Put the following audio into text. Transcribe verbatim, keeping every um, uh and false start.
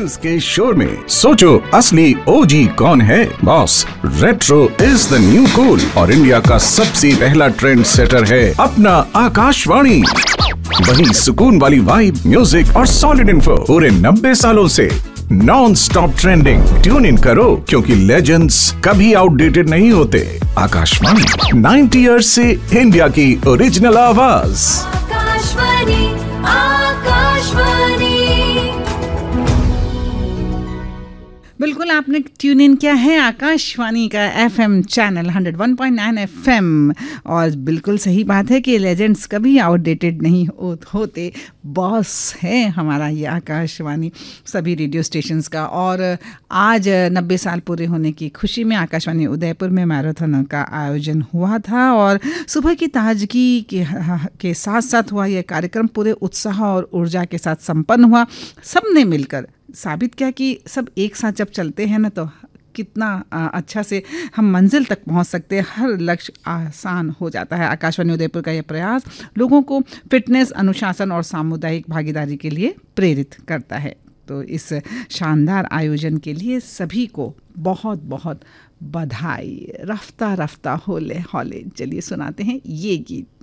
Wheels के शोर में सोचो असली ओजी कौन है। Boss, retro is the new cool और इंडिया का सबसे पहला ट्रेंड सेटर है अपना आकाशवाणी। वही सुकून वाली वाइब, म्यूजिक और सॉलिड इन्फो पूरे नब्बे सालों से non stop trending. Tune in करो क्योंकि लेजेंड्स कभी आउटडेटेड नहीं होते। आकाशवाणी नाइन्टी इयर्स से इंडिया की ओरिजिनल आवाज। आकाशवाणी, आकाशवाणी। बिल्कुल, आपने ट्यून इन किया है आकाशवाणी का एफएम चैनल वन ओ वन पॉइंट नाइन एफएम। और बिल्कुल सही बात है कि लेजेंड्स कभी आउटडेटेड नहीं हो, होते। बॉस है हमारा ये आकाशवाणी सभी रेडियो स्टेशंस का। और आज नब्बे साल पूरे होने की खुशी में आकाशवाणी उदयपुर में मैराथन का आयोजन हुआ था और सुबह की ताजगी के, के साथ साथ हुआ यह कार्यक्रम पूरे उत्साह और ऊर्जा के साथ संपन्न हुआ। सब ने मिलकर साबित किया कि सब एक साथ जब चलते हैं ना तो कितना अच्छा से हम मंजिल तक पहुंच सकते हैं। हर लक्ष्य आसान हो जाता है। आकाशवाणी उदयपुर का यह प्रयास लोगों को फिटनेस, अनुशासन और सामुदायिक भागीदारी के लिए प्रेरित करता है। तो इस शानदार आयोजन के लिए सभी को बहुत बहुत बधाई। रफ्ता रफ्ता होले हौले, चलिए सुनाते हैं ये गीत।